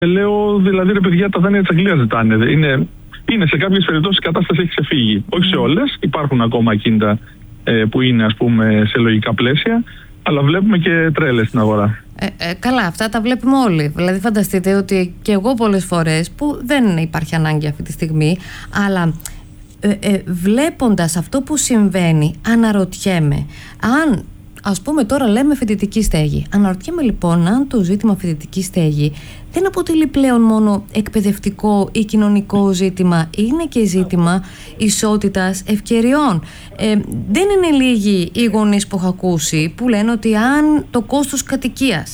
Λέω δηλαδή, ρε παιδιά, τα δάνεια της Αγγλίας ζητάνε. Είναι σε κάποιες περιπτώσεις η κατάσταση έχει ξεφύγει. Όχι σε όλες. Υπάρχουν ακόμα ακίνητα που είναι, ας πούμε, σε λογικά πλαίσια. Αλλά βλέπουμε και τρέλες στην αγορά. Καλά, αυτά τα βλέπουμε όλοι. Δηλαδή, φανταστείτε ότι και εγώ πολλές φορές που δεν υπάρχει ανάγκη αυτή τη στιγμή, αλλά βλέποντας αυτό που συμβαίνει, αναρωτιέμαι αν. Ας πούμε τώρα λέμε φοιτητική στέγη. Αναρωτιέμαι λοιπόν αν το ζήτημα φοιτητική στέγη δεν αποτελεί πλέον μόνο εκπαιδευτικό ή κοινωνικό ζήτημα, είναι και ζήτημα ισότητας ευκαιριών. Δεν είναι λίγοι οι γονείς που έχω ακούσει που λένε ότι αν το κόστος κατοικίας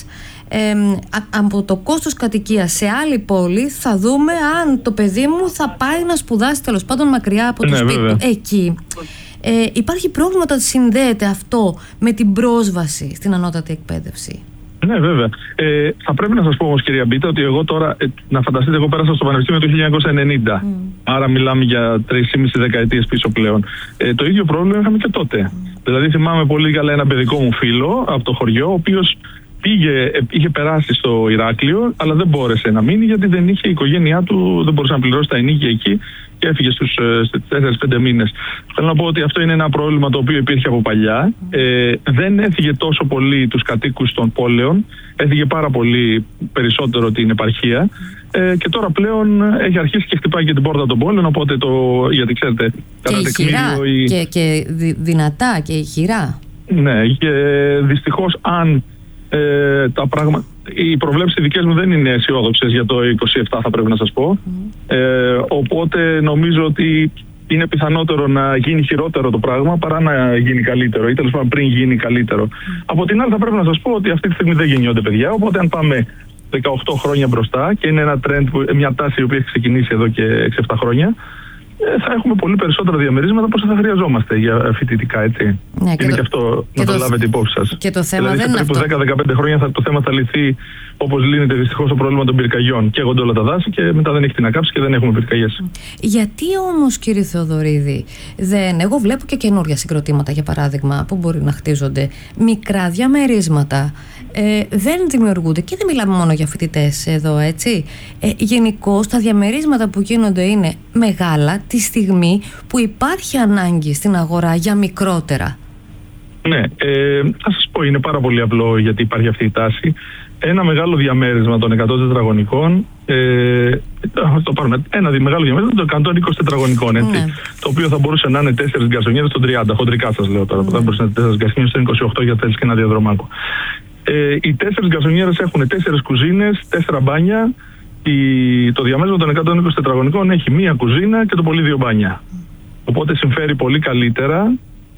από το κόστος κατοικίας σε άλλη πόλη θα δούμε αν το παιδί μου θα πάει να σπουδάσει τέλος πάντων μακριά από το σπίτι του. Εκεί υπάρχει πρόβλημα ότι συνδέεται αυτό με την πρόσβαση στην ανώτατη εκπαίδευση. Ναι, βέβαια. Θα πρέπει να σας πω όμως, κυρία Μπίτα, ότι εγώ τώρα, να φανταστείτε, εγώ πέρασα στο Πανεπιστήμιο το 1990. Άρα μιλάμε για 3,5 δεκαετίες πίσω πλέον. Το ίδιο πρόβλημα είχαμε και τότε. Δηλαδή θυμάμαι πολύ καλά ένα παιδικό μου φίλο από το χωριό, ο οποίος είχε περάσει στο Ηράκλειο, αλλά δεν μπόρεσε να μείνει γιατί δεν είχε η οικογένειά του, δεν μπορούσε να πληρώσει τα ενοίκια εκεί και έφυγε στους 4-5 μήνες. Θέλω να πω ότι αυτό είναι ένα πρόβλημα το οποίο υπήρχε από παλιά. Δεν έφυγε τόσο πολύ τους κατοίκους των πόλεων, έφυγε πάρα πολύ περισσότερο την επαρχία και τώρα πλέον έχει αρχίσει και χτυπάει και την πόρτα των πόλεων, οπότε γιατί ξέρετε, κατά τεκμήριο και δυνατά και ηχηρά. Ναι, και δυστυχώς αν τα πράγματα. Οι προβλέψεις δικές μου δεν είναι αισιόδοξες για το 27, θα πρέπει να σας πω. Οπότε νομίζω ότι είναι πιθανότερο να γίνει χειρότερο το πράγμα παρά να γίνει καλύτερο, ή τέλος πάντων πριν γίνει καλύτερο. Από την άλλη, θα πρέπει να σας πω ότι αυτή τη στιγμή δεν γεννιόνται παιδιά. Οπότε, αν πάμε 18 χρόνια μπροστά, και είναι ένα trend, μια τάση η οποία έχει ξεκινήσει εδώ και 6-7 χρόνια, θα έχουμε πολύ περισσότερα διαμερίσματα από όσα θα χρειαζόμαστε για φοιτητικά, έτσι. Ναι, είναι και αυτό να το λάβετε υπόψη σας. Και το θέμα δηλαδή, δεν είναι αυτό. 10-15 χρόνια το θέμα θα λυθεί όπως λύνεται δυστυχώς το πρόβλημα των πυρκαγιών. Καίγονται όλα τα δάση και μετά δεν έχει την ακάψη και δεν έχουμε πυρκαγιές. Γιατί όμως, κύριε Θεοδωρίδη, εγώ βλέπω και καινούργια συγκροτήματα, για παράδειγμα, που μπορεί να χτίζονται. Μικρά διαμερίσματα δεν δημιουργούνται, και δεν μιλάμε μόνο για φοιτητές εδώ, έτσι. Γενικώς τα διαμερίσματα που γίνονται είναι μεγάλα τη στιγμή που υπάρχει ανάγκη στην αγορά για μικρότερα. Ναι, θα σας πω, είναι πάρα πολύ απλό γιατί υπάρχει αυτή η τάση. Ένα μεγάλο διαμέρισμα των 100 τετραγωνικών, το πάρουμε, ένα μεγάλο διαμέρισμα των 120 τετραγωνικών, έτσι, ναι. Το οποίο θα μπορούσε να είναι 4 γκαρσονιέρες στον 30, χοντρικά σας λέω τώρα, θα μπορούσε να είναι 4 γκαρσονιέρες στον 28 για θέλεις και ένα διαδρομάκο. Οι 4 γκαρσονιέρες έχουν 4 κουζίνες, 4 μπάνια. Το διαμέρισμα των 120 τετραγωνικών έχει 1 κουζίνα και το πολύ 2 μπάνια. Οπότε συμφέρει πολύ καλύτερα,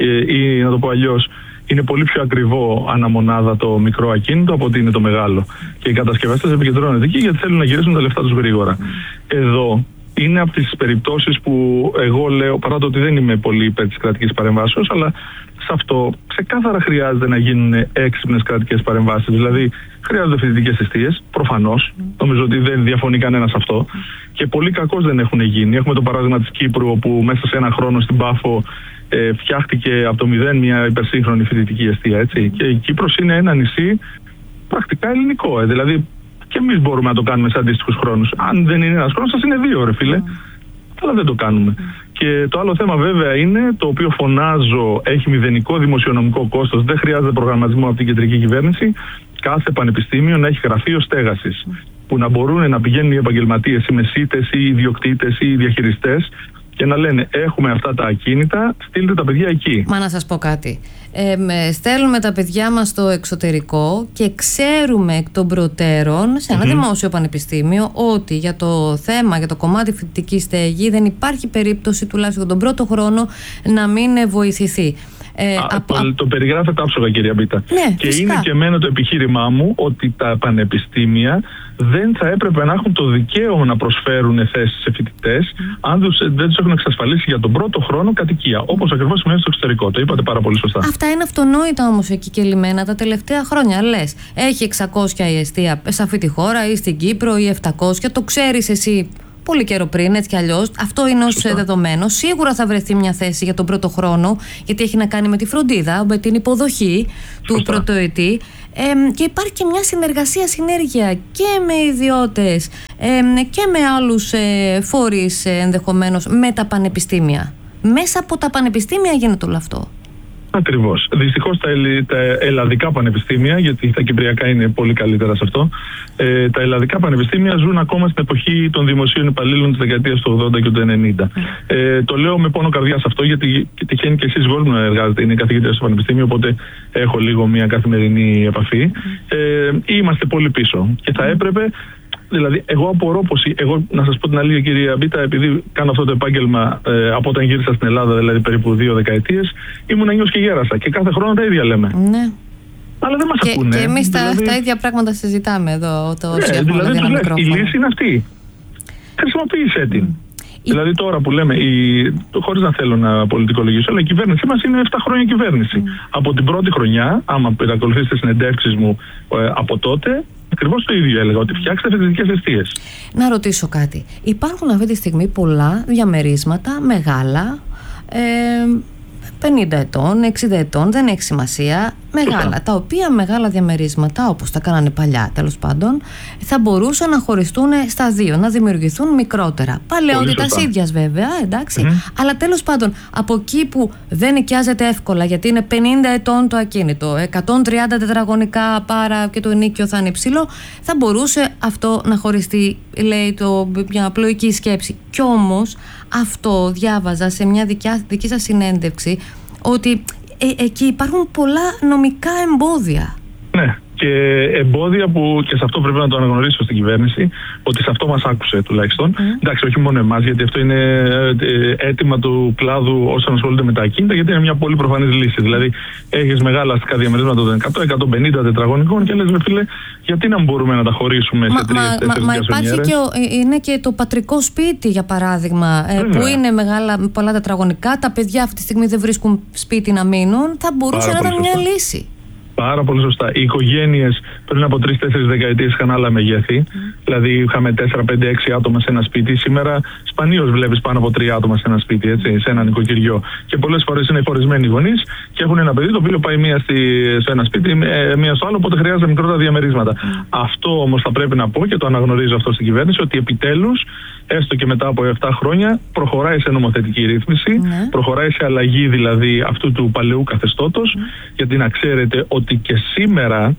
ή να το πω αλλιώς, είναι πολύ πιο ακριβό αναμονάδα το μικρό ακίνητο από ότι είναι το μεγάλο. Και οι κατασκευαστές επικεντρώνονται εκεί γιατί θέλουν να γυρίσουν τα λεφτά τους γρήγορα. Εδώ είναι από τις περιπτώσεις που εγώ λέω, παρά το ότι δεν είμαι πολύ υπέρ της κρατικής παρεμβάσεως, αλλά σε αυτό ξεκάθαρα χρειάζεται να γίνουν έξυπνες κρατικές παρεμβάσεις. Δηλαδή, χρειάζονται φοιτητικές εστίες, προφανώς. Νομίζω ότι δεν διαφωνεί κανένας αυτό. Και πολύ κακώς δεν έχουν γίνει. Έχουμε το παράδειγμα της Κύπρου, όπου μέσα σε ένα χρόνο στην Πάφο φτιάχτηκε από το 0 μια υπερσύγχρονη φοιτητική εστία. Έτσι. Και η Κύπρος είναι ένα νησί πρακτικά ελληνικό. Δηλαδή, και εμείς μπορούμε να το κάνουμε σε αντίστοιχους χρόνους. Αν δεν είναι ένας χρόνος, σας είναι 2, ρε φίλε. Αλλά δεν το κάνουμε. Και το άλλο θέμα βέβαια είναι, το οποίο φωνάζω, έχει μηδενικό δημοσιονομικό κόστος, δεν χρειάζεται προγραμματισμό από την κεντρική κυβέρνηση, κάθε πανεπιστήμιο να έχει γραφείο στέγασης, που να μπορούν να πηγαίνουν οι επαγγελματίες, οι μεσίτες ή οι ιδιοκτήτες ή οι διαχειριστές, και να λένε έχουμε αυτά τα ακίνητα, στείλτε τα παιδιά εκεί. Μα να σας πω κάτι. Στέλνουμε τα παιδιά μας στο εξωτερικό και ξέρουμε εκ των προτέρων σε ένα δημόσιο πανεπιστήμιο ότι για το θέμα, για το κομμάτι φοιτητική στέγη δεν υπάρχει περίπτωση, τουλάχιστον τον πρώτο χρόνο, να μην βοηθηθεί. Το περιγράφετε άψογα, κυρία Μπίτα. Ναι, και φυσικά. Είναι και εμένα το επιχείρημά μου ότι τα πανεπιστήμια δεν θα έπρεπε να έχουν το δικαίωμα να προσφέρουν θέσεις σε φοιτητές αν δεν τους έχουν εξασφαλίσει για τον πρώτο χρόνο κατοικία. Όπως ακριβώς σημαίνει στο εξωτερικό. Το είπατε πάρα πολύ σωστά. Αυτά είναι αυτονόητα όμως εκεί και λιμένα τα τελευταία χρόνια. Λες, έχει 600 η εστία σε αυτή τη χώρα ή στην Κύπρο ή 700. Το ξέρεις εσύ πολύ καιρό πριν, έτσι κι αλλιώς. Αυτό είναι ως δεδομένο. Σίγουρα θα βρεθεί μια θέση για τον πρώτο χρόνο, γιατί έχει να κάνει με τη φροντίδα, με την υποδοχή του πρωτοετή. και υπάρχει και μια συνέργεια και με ιδιώτες και με άλλους φορείς ενδεχομένως, με τα πανεπιστήμια. Μέσα από τα πανεπιστήμια γίνεται όλο αυτό. Ακριβώς. Δυστυχώς τα ελλαδικά πανεπιστήμια, γιατί τα κυπριακά είναι πολύ καλύτερα σε αυτό, τα ελλαδικά πανεπιστήμια ζουν ακόμα στην εποχή των δημοσίων υπαλλήλων της δεκαετίας του 80 και του 90. Το λέω με πόνο καρδιάς αυτό, γιατί τυχαίνει και εσείς Γόλμου να εργάζεται, είναι καθηγήτρια στο πανεπιστήμιο, οπότε έχω λίγο μια καθημερινή επαφή. Είμαστε πολύ πίσω και θα έπρεπε. Δηλαδή, εγώ απορώ πως. Εγώ, να σας πω την αλήθεια, κυρία Μπίτα, επειδή κάνω αυτό το επάγγελμα από όταν γύρισα στην Ελλάδα, δηλαδή περίπου 2 δεκαετίες, ήμουν νιός και γέρασα. Και κάθε χρόνο τα ίδια λέμε. Ναι. Αλλά δεν μας ακούνε. Και εμείς τα ίδια πράγματα συζητάμε εδώ. Δηλαδή, η λύση είναι αυτή. Χρησιμοποίησέ την. Δηλαδή, τώρα που λέμε, χωρίς να θέλω να πολιτικολογήσω, αλλά η κυβέρνησή μας είναι 7 χρόνια κυβέρνηση. Από την πρώτη χρονιά, άμα παρακολουθήσετε συνεντεύξεις μου από τότε, ακριβώς το ίδιο έλεγα, ότι φτιάξτε φοιτητικές εστίες. Να ρωτήσω κάτι. Υπάρχουν αυτή τη στιγμή πολλά διαμερίσματα, μεγάλα, 50 ετών, 60 ετών, δεν έχει σημασία, μεγάλα, τα οποία μεγάλα διαμερίσματα, όπως τα κάνανε παλιά τέλος πάντων, θα μπορούσαν να χωριστούν στα δύο, να δημιουργηθούν μικρότερα. Παλαιότητας ίδιας βέβαια, εντάξει, αλλά τέλος πάντων από εκεί που δεν νοικιάζεται εύκολα, γιατί είναι 50 ετών το ακίνητο, 130 τετραγωνικά πάρα και το ενοίκιο θα είναι υψηλό, θα μπορούσε αυτό να χωριστεί, λέει μια απλοϊκή σκέψη. Κι όμως αυτό διάβαζα σε μια δική σας συνέντευξη, ότι εκεί υπάρχουν πολλά νομικά εμπόδια. Ναι, και εμπόδια που και σε αυτό πρέπει να το αναγνωρίσω στην κυβέρνηση, ότι σε αυτό μας άκουσε τουλάχιστον. Εντάξει, όχι μόνο εμάς, γιατί αυτό είναι αίτημα του κλάδου όσων ασχολούνται με τα ακίνητα, γιατί είναι μια πολύ προφανής λύση. Δηλαδή, έχεις μεγάλα αστικά διαμερίσματα των 100-150 τετραγωνικών και λες, φίλε, γιατί να μπορούμε να τα χωρίσουμε σε 3-4 Μα υπάρχει είναι και το πατρικό σπίτι, για παράδειγμα, που είναι πολλά τετραγωνικά. Τα παιδιά αυτή τη στιγμή δεν βρίσκουν σπίτι να μείνουν. Θα μπορούσε να ήταν μια λύση. Πάρα πολύ σωστά. Οι οικογένειες πριν από 3-4 δεκαετίες είχαν άλλα μεγέθη. Δηλαδή, είχαμε 4-5-6 άτομα σε ένα σπίτι. Σήμερα, σπανίως βλέπεις πάνω από 3 άτομα σε ένα σπίτι, έτσι, σε ένα νοικοκυριό. Και πολλές φορές είναι χωρισμένοι γονείς και έχουν ένα παιδί το οποίο πάει μία σε ένα σπίτι, μία στο άλλο, οπότε χρειάζεται μικρότερα διαμερίσματα. Αυτό όμως θα πρέπει να πω και το αναγνωρίζω αυτό στην κυβέρνηση, ότι επιτέλους, έστω και μετά από 7 χρόνια, προχωράει σε νομοθετική ρύθμιση, προχωράει σε αλλαγή δηλαδή αυτού του παλαιού καθεστώτος, γιατί να ξέρετε ότι και σήμερα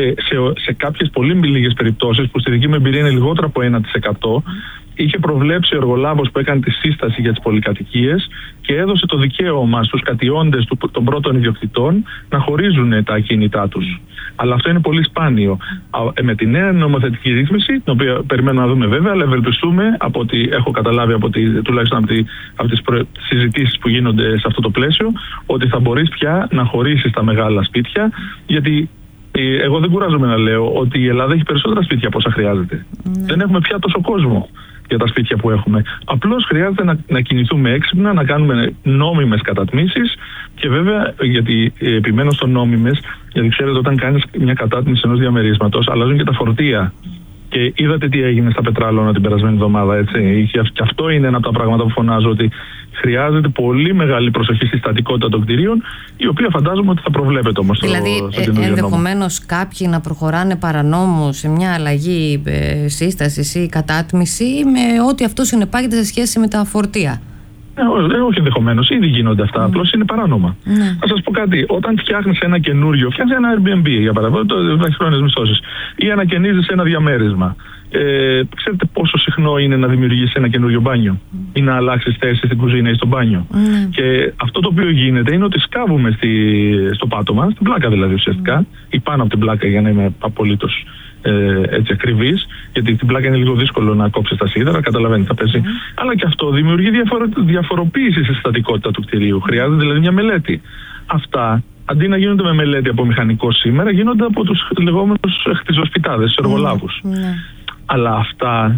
σε κάποιες πολύ λίγες περιπτώσεις, που στη δική μου εμπειρία είναι λιγότερο από 1%, είχε προβλέψει ο εργολάβος που έκανε τη σύσταση για τις πολυκατοικίες και έδωσε το δικαίωμα στους κατιόντες των πρώτων ιδιοκτητών να χωρίζουν τα ακίνητά τους. Αλλά αυτό είναι πολύ σπάνιο. Με τη νέα νομοθετική ρύθμιση, την οποία περιμένουμε να δούμε βέβαια, αλλά ευελπιστούμε, από ό,τι έχω καταλάβει τουλάχιστον από τις συζητήσεις που γίνονται σε αυτό το πλαίσιο, ότι θα μπορείς πια να χωρίσεις τα μεγάλα σπίτια, γιατί εγώ δεν κουράζομαι να λέω ότι η Ελλάδα έχει περισσότερα σπίτια από όσα χρειάζεται. Δεν έχουμε πια τόσο κόσμο για τα σπίτια που έχουμε. Απλώς χρειάζεται να κινηθούμε έξυπνα, να κάνουμε νόμιμες κατατμήσεις και βέβαια, γιατί επιμένω στο νόμιμες, γιατί ξέρετε όταν κάνεις μια κατάτμιση ενός διαμερίσματος αλλάζουν και τα φορτία. Και είδατε τι έγινε στα Πετράλωνα την περασμένη εβδομάδα, έτσι. Και αυτό είναι ένα από τα πράγματα που φωνάζω, ότι χρειάζεται πολύ μεγάλη προσοχή στη στατικότητα των κτηρίων, η οποία φαντάζομαι ότι θα προβλέπεται όμως. Δηλαδή, ενδεχομένως κάποιοι να προχωράνε παρανόμως σε μια αλλαγή σύστασης ή κατάτμιση με ό,τι αυτό συνεπάγεται σε σχέση με τα φορτία. Όχι ενδεχομένως, ήδη γίνονται αυτά, απλώς είναι παράνομα. Θα σας πω κάτι, όταν φτιάχνεις ένα καινούριο, φτιάχνεις ένα Airbnb για παράδειγμα, βραχυχρόνιες μισθώσεις, ή ανακαινίζεις ένα διαμέρισμα. Ξέρετε πόσο συχνό είναι να δημιουργήσεις ένα καινούριο μπάνιο ή να αλλάξεις θέση στην κουζίνα ή στο μπάνιο. Και αυτό το οποίο γίνεται είναι ότι σκάβουμε στο πάτωμα, στην πλάκα δηλαδή ουσιαστικά, ή πάνω από την πλάκα για να είμαι απολύτως έτσι ακριβής, γιατί την πλάκα είναι λίγο δύσκολο να κόψεις τα σίδερα, καταλαβαίνετε θα πέσει. Αλλά και αυτό δημιουργεί διαφοροποίηση στη στατικότητα του κτηρίου. Χρειάζεται δηλαδή μια μελέτη. Αυτά αντί να γίνονται με μελέτη από μηχανικό σήμερα, γίνονται από τους λεγόμενους χτιζοσπιτάδες, τους εργολάβους. Αλλά αυτά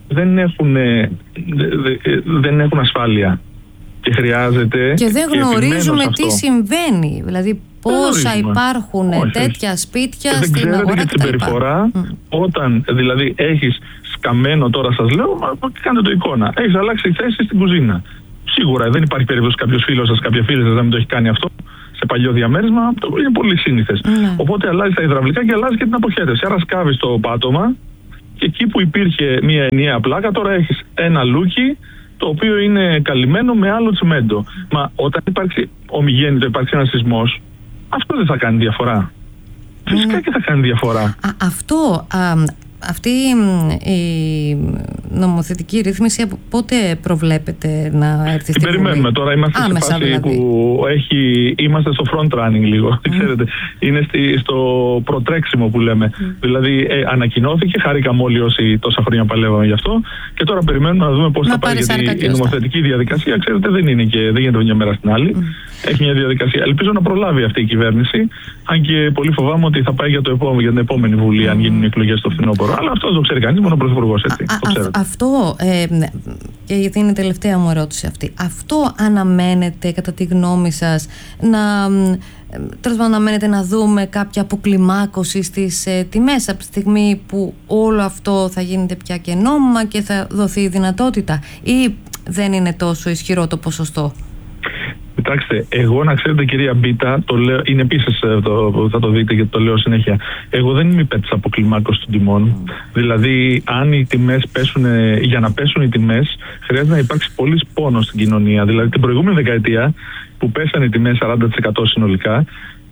δεν έχουν ασφάλεια. Και χρειάζεται. Και δεν γνωρίζουμε τι συμβαίνει. Δηλαδή, πόσα υπάρχουν τέτοια σπίτια στην αγορά και την περιφορά. Όταν δηλαδή έχεις σκαμμένο, τώρα σας λέω, κάντε το εικόνα. Έχεις αλλάξει θέση στην κουζίνα. Σίγουρα δεν υπάρχει περίπτωση κάποιος φίλος σας, κάποια φίλη σας να μην το έχει κάνει αυτό. σε παλιό διαμέρισμα, είναι πολύ σύνηθες. Οπότε αλλάζει τα υδραυλικά και αλλάζει και την αποχέτευση. Άρα σκάβεις το πάτωμα και εκεί που υπήρχε μια ενιαία πλάκα, τώρα έχεις ένα λούκι το οποίο είναι καλυμμένο με άλλο τσιμέντο. Μα όταν υπάρξει ομιγέννητο, υπάρξει ένας σεισμός, αυτό δεν θα κάνει διαφορά. Φυσικά και θα κάνει διαφορά. Αυτή η νομοθετική ρύθμιση πότε προβλέπετε να έρθει στην Βουλή? Περιμένουμε τώρα, είμαστε σε φάση δηλαδή που είμαστε στο front running λίγο, ξέρετε, είναι στο προτρέξιμο που λέμε. Δηλαδή ανακοινώθηκε, χαρήκαμε όλοι όσοι τόσα χρόνια παλεύαμε γι' αυτό και τώρα περιμένουμε να δούμε πώς θα πάει, γιατί η νομοθετική διαδικασία, ξέρετε, δεν γίνεται μια μέρα στην άλλη. Έχει μια διαδικασία. Ελπίζω να προλάβει αυτή η κυβέρνηση, αν και πολύ φοβάμαι ότι θα πάει για την επόμενη Βουλή, αν γίνουν οι εκλογές στο φθινόπωρο. Αλλά αυτό δεν το ξέρει κανείς, μόνο ο Πρωθυπουργός, έτσι. Αυτό, και γιατί είναι η τελευταία μου ερώτηση αυτή, αυτό αναμένεται κατά τη γνώμη σας αναμένεται να δούμε κάποια αποκλιμάκωση στις τιμές από τη στιγμή που όλο αυτό θα γίνεται πια και νόμιμα και θα δοθεί η δυνατότητα, ή δεν είναι τόσο ισχυρό το ποσοστό? Κοιτάξτε, εγώ να ξέρετε, κυρία Μπίτα, το λέω, είναι επίσης, θα το δείτε γιατί το λέω συνέχεια. Εγώ δεν είμαι υπέρ της αποκλιμάκωσης των τιμών. Δηλαδή, αν οι τιμές πέσουν, για να πέσουν οι τιμές, χρειάζεται να υπάρξει πολύς πόνος στην κοινωνία. Δηλαδή, την προηγούμενη δεκαετία που πέσανε οι τιμές 40% συνολικά,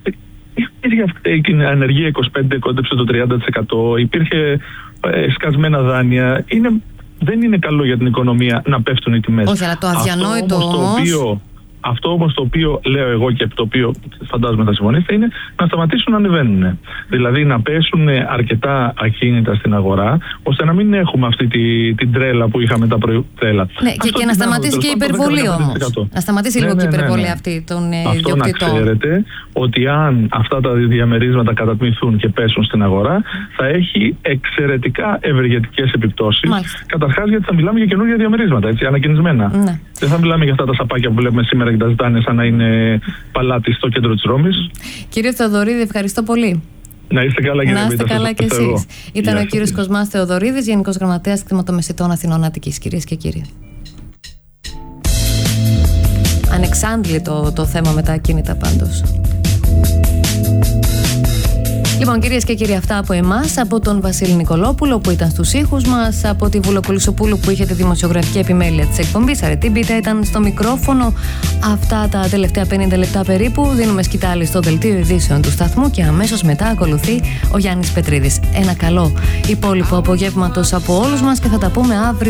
η ανεργία 25% κόντεψε το 30%, υπήρχε σκασμένα δάνεια. Δεν είναι καλό για την οικονομία να πέφτουν οι τιμές. Όχι, αλλά το αδιανόητο όμως. Αυτό όμως το οποίο λέω εγώ και το οποίο φαντάζομαι θα συμφωνήσετε είναι να σταματήσουν να ανεβαίνουν. Δηλαδή να πέσουν αρκετά ακίνητα στην αγορά, ώστε να μην έχουμε αυτή την τρέλα που είχαμε τα προηγούμενα. Ναι, και να σταματήσει και η υπερβολή όμως. Να σταματήσει λίγο και η υπερβολή αυτή των ιδιοκτητών. Αυτό να ξέρετε ότι αν αυτά τα διαμερίσματα κατατμηθούν και πέσουν στην αγορά, θα έχει εξαιρετικά ευεργετικές επιπτώσεις. Καταρχάς, γιατί θα μιλάμε για καινούργια διαμερίσματα, έτσι, ανακαινισμένα. Ναι. Δεν θα μιλάμε για αυτά τα σαπάκια που βλέπουμε σήμερα και τα ζητάνε σαν να είναι παλάτι στο κέντρο της Ρώμης. Κύριε Θεοδωρίδη, ευχαριστώ πολύ. Να είστε καλά, κύριε Μπίτα. Να είστε καλά κι εσείς. Ήταν ο κύριος Κοσμάς Θεοδωρίδης, Γενικός Γραμματέας Κτηματομεσητών Αθηνών Αττικής. Κυρίες και κύριοι. Ανεξάντλητο το θέμα με τα ακίνητα πάντως. Λοιπόν, κυρίες και κύριοι, αυτά από εμάς, από τον Βασίλη Νικολόπουλο που ήταν στους ήχους μας, από τη Βουλοκολυσοπούλου που είχε τη δημοσιογραφική επιμέλεια της εκπομπής. Αρετή Μπίτα ήταν στο μικρόφωνο. Αυτά τα τελευταία 50 λεπτά περίπου. Δίνουμε σκητάλη στο δελτίο ειδήσεων του σταθμού και αμέσως μετά ακολουθεί ο Γιάννης Πετρίδης. Ένα καλό υπόλοιπο απογεύματος από όλους μας και θα τα πούμε αύριο.